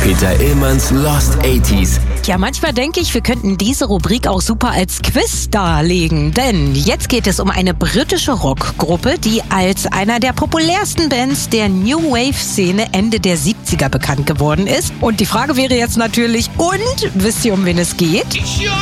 Peter Illmanns Lost 80s. Ja, manchmal denke ich, wir könnten diese Rubrik auch super als Quiz darlegen. Denn jetzt geht es um eine britische Rockgruppe, die als einer der populärsten Bands der New Wave-Szene Ende der 70er bekannt geworden ist. Und die Frage wäre jetzt natürlich, und wisst ihr, um wen es geht?